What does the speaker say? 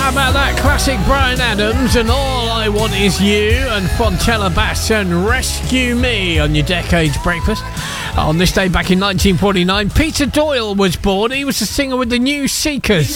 How about that classic Bryan Adams and All I Want Is You, and Fontella Bass and Rescue Me on your Decades Breakfast. On this day back in 1949, Peter Doyle was born. He was the singer with the New Seekers.